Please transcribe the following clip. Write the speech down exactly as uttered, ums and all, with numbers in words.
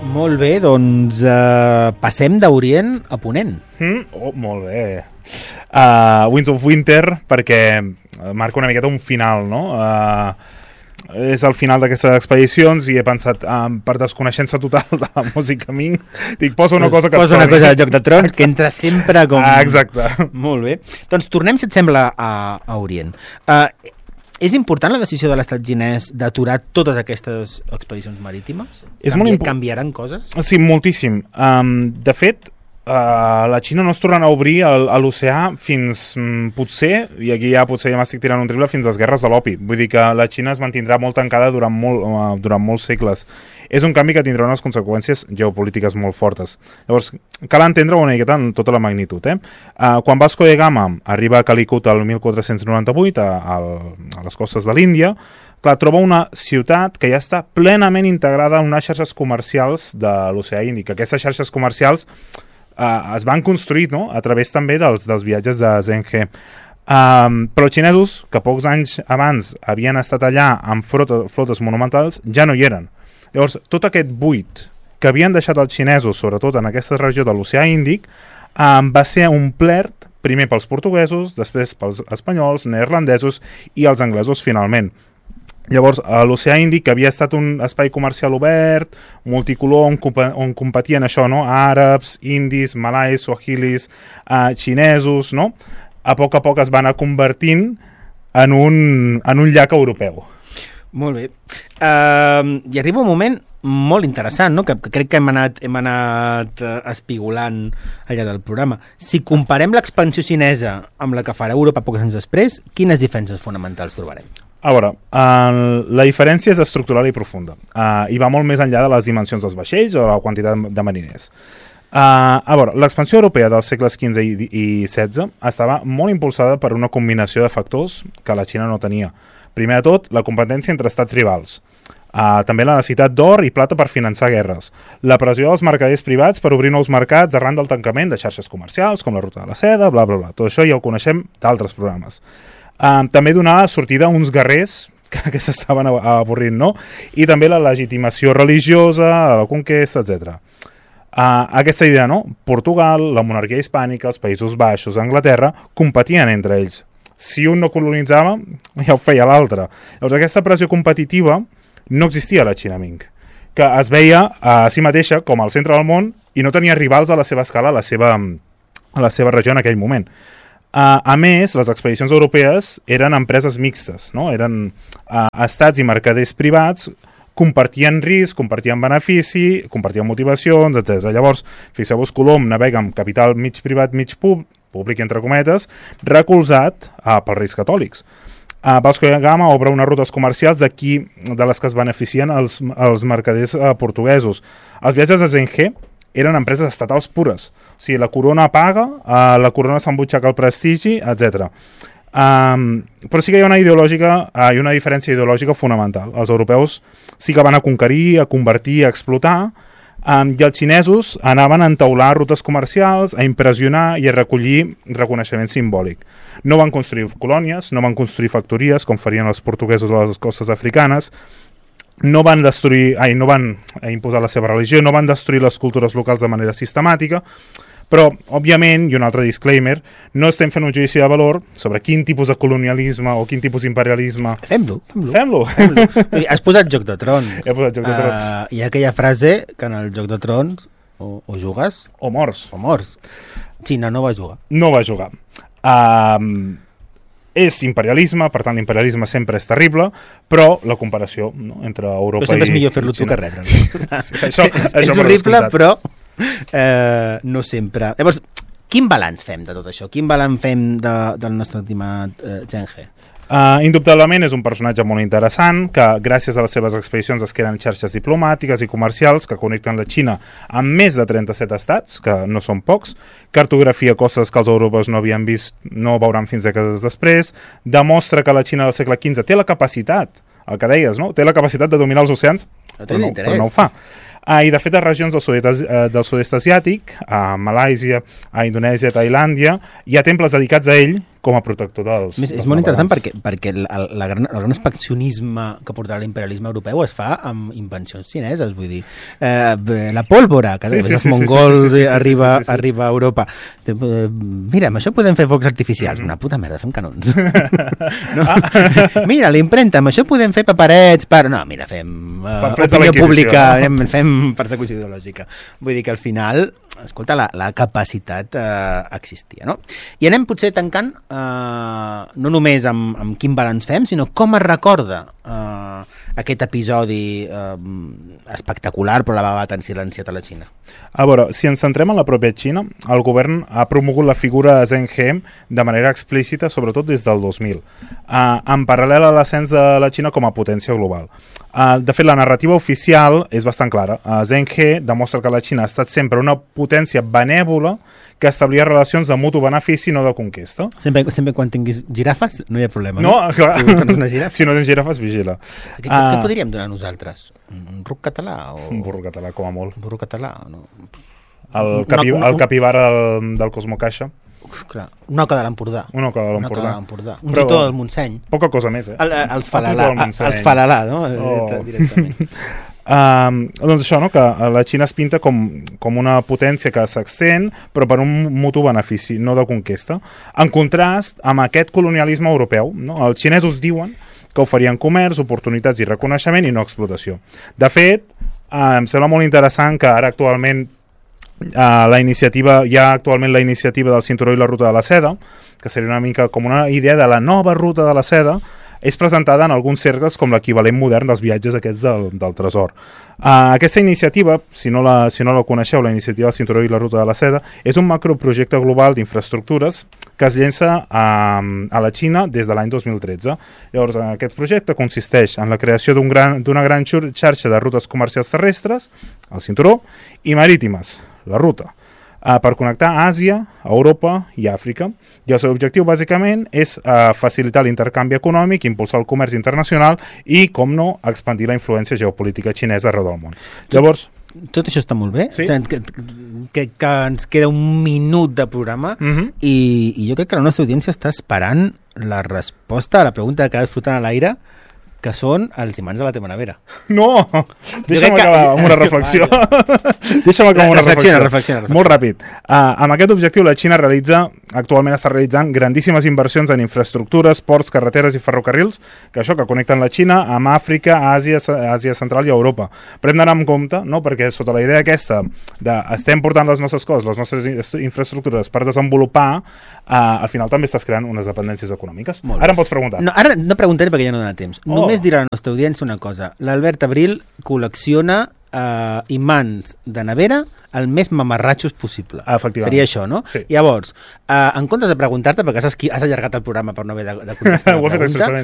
Molt bé, doncs uh, passem d'Orient a Ponent. Mm? Oh, molt bé. Uh, Winds of Winter, perquè marca una miqueta un final, no? Uh, és el final d'aquestes expedicions i he pensat, um, per desconeixença total de la música Ming, dic, posa una cosa que posa una cosa de Joc de Trons, que entra sempre com... Ah, exacte. Molt bé. Doncs tornem, si et sembla, a, a Orient. Uh, és important la decisió de l'estat xinès d'aturar totes aquestes expedicions marítimes? És Canvi, molt impo... Canviaran coses? Sí, moltíssim. Um, de fet, Uh, la Xina no es torna a obrir a l'oceà fins mm, potser, i aquí ja potser ja m'estic tirant un triple, fins les guerres de l'opi. Vull dir que la Xina es mantindrà molt tancada durant, molt, uh, durant molts segles. És un canvi que tindrà unes conseqüències geopolítiques molt fortes. Llavors, cal entendre una miqueta en tota la magnitud. Eh? Uh, quan Vasco de Gama arriba a Calicut el mil quatre-cents noranta-vuit a, a, a les costes de l'Índia, clar, troba una ciutat que ja està plenament integrada en unes xarxes comercials de l'oceà Índic. Aquestes xarxes comercials Uh, es van construir, no?, a través també dels, dels viatges de Zheng He. Um, però els xinesos, que pocs anys abans havien estat allà amb flotes, flotes monumentals, ja no hi eren. Llavors, tot aquest buit que havien deixat els xinesos, sobretot en aquesta regió de l'oceà Índic, um, va ser omplert primer pels portuguesos, després pels espanyols, neerlandesos i els anglesos finalment. Llavors, l'oceà Índic, que havia estat un espai comercial obert, multicolor, on, on competien això, no?, àrabs, indis, malais, suahilis, eh, xinesos, no?, a poc a poc es va anar convertint en un, en un llac europeu. Molt bé. Uh, I arriba un moment molt interessant, no?, que, que crec que hem anat, hem anat uh, espigolant allà del programa. Si comparem l'expansió xinesa amb la que farà Europa pocs anys després, quines diferències fonamentals trobarem? A veure, uh, la diferència és estructural i profunda uh, i va molt més enllà de les dimensions dels vaixells o la quantitat de mariners. Uh, a veure, l'expansió europea dels segles quinze i, i setze estava molt impulsada per una combinació de factors que la Xina no tenia. Primer de tot, la competència entre estats rivals. Uh, també la necessitat d'or i plata per finançar guerres. La pressió dels mercaders privats per obrir nous mercats arran del tancament de xarxes comercials, com la ruta de la seda, bla, bla, bla. Tot això ja ho coneixem d'altres programes. Uh, també donar sortida a uns guerrers que, que s'estaven avorrint, no? I també la legitimació religiosa, la conquesta, etcètera. Uh, aquesta idea, no? Portugal, la monarquia hispànica, els Països Baixos, Anglaterra, competien entre ells. Si un no colonitzava, ja ho feia l'altre. Llavors, aquesta pressió competitiva no existia a la Xina Ming, que es veia a si mateixa com al centre del món i no tenia rivals a la seva escala, a la seva, a la seva regió en aquell moment. Uh, a més, les expedicions europees eren empreses mixtes, no? Eren uh, estats i mercaders privats, compartien risc, compartien benefici, compartien motivacions, etcètera. Llavors, fixeu-vos, Colom navega amb capital mig privat, mig públic, públic entre cometes, recolzat uh, pels reis catòlics. Uh, Vasco da Gama obre unes rutes comercials d'aquí, de les que es beneficien els, els mercaders uh, portuguesos. Els viatges de Zheng He eren empreses estatals pures. O sigui, la corona paga, uh, la corona s'embutxaca el prestigi, etcètera. Um, però sí que hi ha una ideològica, uh, hi ha una diferència ideològica fonamental. Els europeus sí que van a conquerir, a convertir, a explotar, um, i els xinesos anaven a entaular rutes comercials, a impressionar i a recollir reconeixement simbòlic. No van construir colònies, no van construir factories, com farien els portuguesos a les costes africanes, no van destruir, ai, no van imposar la seva religió, no van destruir les cultures locals de manera sistemàtica, però, òbviament, i un altre disclaimer, no estem fent un judici de valor sobre quin tipus de colonialisme o quin tipus d'imperialisme... Fem-lo, fem-lo. Fem-lo. Fem-lo. Has posat Joc de Trons. He posat Joc de Trons. Uh, hi ha aquella frase que en el Joc de Trons o, o jugues... O mors. O mors. Xina no va jugar. No va jugar. Uh, és imperialisme, per tant l'imperialisme sempre és terrible, però la comparació, no, entre Europa i... Però sempre és millor fer-lo tu que rebre. No? Sí, això, és això és horrible, però eh, no sempre... Llavors, quin balanç fem de tot això? Quin balanç fem de, del nostre estimat eh, Zheng He? Uh, indubtablement és un personatge molt interessant que gràcies a les seves expedicions es creen xarxes diplomàtiques i comercials que connecten la Xina amb més de trenta-set estats, que no són pocs, cartografia costes que els europeus no havien vist, no veuran fins dècades després, demostra que la Xina del segle quinze té la capacitat, el que deies, no? Té la capacitat de dominar els oceans, no però, no, però no ho fa. Uh, I de fet a regions del sud-est uh, del sud-est asiàtic, a Malàisia, a Indonèsia, a Tailàndia, hi ha temples dedicats a ell com a protector dels, és, dels és molt interessant navegants. perquè, perquè el, el, la gran, el gran expansionisme que portarà l'imperialisme europeu es fa amb invencions xineses, vull dir, eh, la pólvora, que Sí, sí, sí, els sí, sí, mongols sí, sí, sí, sí, arriba, sí, sí, sí. arriba a Europa. Eh, Mira, amb això podem fer focs artificials. Una puta merda, fem canons. No? Ah. Mira, l'impremta, amb això podem fer paperets per... No, mira, fem uh, Pamflets de la opinió Inquisició, pública, no? fem, fem persecució ideològica. Vull dir que al final, escolta, la, la capacitat eh, existia, no? I anem potser tancant eh, no només amb, amb quin balanç fem, sinó com es recorda eh, aquest episodi eh, espectacular però a la vegada tan silenciat a la Xina. A veure, si ens centrem en la pròpia Xina, el govern ha promogut la figura de Zheng He de manera explícita, sobretot des del dos mil, uh, en paral·lel a l'ascens de la Xina com a potència global. Uh, de fet, la narrativa oficial és bastant clara. Uh, Zheng He demostra que la Xina ha estat sempre una potència benèvola que establia relacions de mutu benefici, no de conquesta. Sempre, sempre quan tinguis girafes no hi ha problema, No, no? clar. Tu tens una girafa. Si no tens girafes, vigila. Què, uh, què podríem donar nosaltres? Un ruc català? O... Un burro català, com a molt. Un burro català? No? El, capi, una, una, el capibara del, del Cosmo Caixa. Uf, clar. Una oca de l'Empordà. Una oca de Una oca de l'Empordà. l'Empordà. Un Però- tutó del Montseny. Poca cosa més, eh? El, els El falalà, tutó del Montseny. els falalà, no? Oh. Directament. Uh, doncs això, no? Que la Xina es pinta com, com una potència que s'extén, però per un mutu benefici, no de conquesta. En contrast amb aquest colonialisme europeu, no? Els xinesos diuen que oferien comerç, oportunitats i reconeixement i no explotació. De fet, uh, em sembla molt interessant que ara actualment uh, la iniciativa, hi ha actualment la iniciativa del cinturó i la ruta de la seda, que seria una mica com una idea de la nova ruta de la seda, és presentada en alguns cercles com l'equivalent modern dels viatges aquests del, del tresor. Uh, aquesta iniciativa, si no, la, si no la coneixeu, la iniciativa del cinturó i la ruta de la seda, és un macroprojecte global d'infraestructures que es llença a, a la Xina des de l'any dos mil tretze. Llavors, aquest projecte consisteix en la creació d'un gran, d'una gran xarxa de rutes comercials terrestres, el cinturó, i marítimes, la ruta, Uh, per connectar Àsia, Europa i Àfrica. I el seu objectiu, bàsicament, és uh, facilitar l'intercanvi econòmic, impulsar el comerç internacional i, com no, expandir la influència geopolítica xinesa arreu del món. Llavors... Tot això està molt bé. Sí. Que, que, que ens queda un minut de programa Uh -huh. i, i jo crec que la nostra audiència està esperant la resposta a la pregunta que quedat flotant a l'aire, que són els imants de la teva nevera. No! Deixa'm que- acabar amb una reflexió. Deixa'm acabar amb una Reflexiona, reflexió. reflexiona, reflexiona. Molt ràpid. Uh, amb aquest objectiu, la Xina realitza, actualment està realitzant grandíssimes inversions en infraestructures, ports, carreteres i ferrocarrils, que això, que connecten la Xina amb Àfrica, Àsia, Àsia Central i Europa. Però hem d'anar amb compte, no?, perquè sota la idea aquesta de estem portant les nostres coses, les nostres infraestructures per desenvolupar, uh, al final també estàs creant unes dependències econòmiques. Molt bé. Ara em pots preguntar. No, ara no preguntaré perquè ja no dona temps. Oh. Només dirà a la nostra audiència una cosa. L'Albert Abril col·lecciona eh, imants de nevera el més mamarratxos possible. Efectivament. Seria això, no? Sí. Llavors, eh, en comptes de preguntar-te, perquè has, esqui- has allargat el programa per no haver de, de contestar Ho la he fet pregunta, expressament.